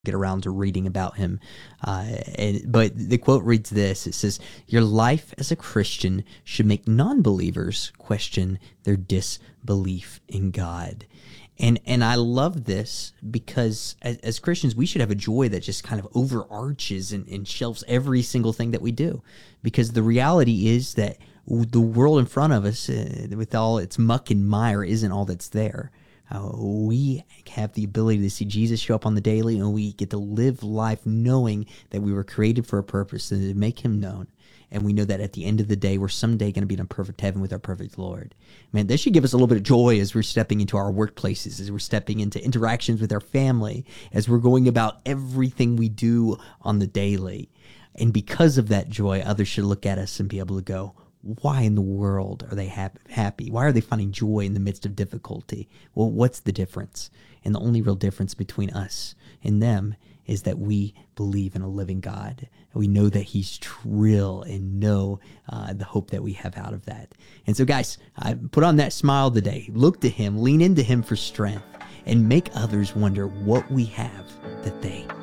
get around to reading about him. But the quote reads this. It says, "Your life as a Christian should make non-believers question their disbelief in God." And I love this because as Christians, we should have a joy that just kind of overarches and shelves every single thing that we do. Because the reality is that the world in front of us, with all its muck and mire, isn't all that's there. We have the ability to see Jesus show up on the daily, and we get to live life knowing that we were created for a purpose and to make him known. And we know that at the end of the day, we're someday going to be in a perfect heaven with our perfect Lord. Man, this should give us a little bit of joy as we're stepping into our workplaces, as we're stepping into interactions with our family, as we're going about everything we do on the daily. And because of that joy, others should look at us and be able to go, why in the world are they happy? Why are they finding joy in the midst of difficulty? Well, what's the difference? And the only real difference between us and them is that we believe in a living God. We know that he's real and know the hope that we have out of that. And so, guys, put on that smile today. Look to him, lean into him for strength, and make others wonder what we have that they